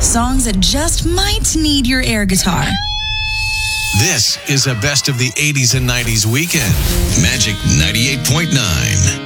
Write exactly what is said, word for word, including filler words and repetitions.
Songs that just might need your air guitar. This is a best of the eighties and nineties weekend. Magic ninety-eight point nine.